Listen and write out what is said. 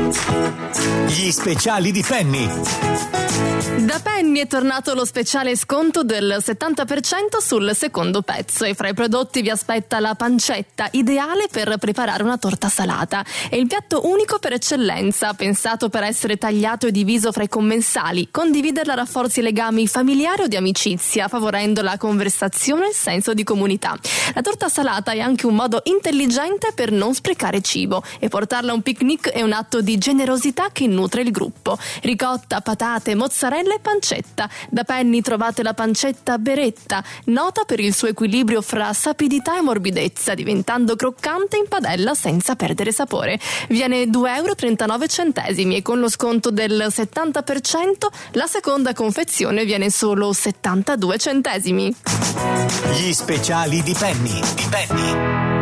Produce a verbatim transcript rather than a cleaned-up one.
Gli speciali di Penny. Da Penny è tornato lo speciale sconto del settanta per cento sul secondo pezzo e fra i prodotti vi aspetta la pancetta, ideale per preparare una torta salata. È il piatto unico per eccellenza, pensato per essere tagliato e diviso fra i commensali. Condividerla rafforzi i legami familiari o di amicizia, favorendo la conversazione e il senso di comunità. La torta salata è anche un modo intelligente per non sprecare cibo e portarla a un picnic è un atto di generosità che nutre il gruppo. Ricotta, patate, mozzarella e pancetta. Da Penny trovate la pancetta beretta, nota per il suo equilibrio fra sapidità e morbidezza, diventando croccante in padella senza perdere sapore. Viene due euro e trentanove centesimi e con lo sconto del settanta per cento la seconda confezione viene solo settantadue centesimi. Gli speciali di Penny. Di Penny.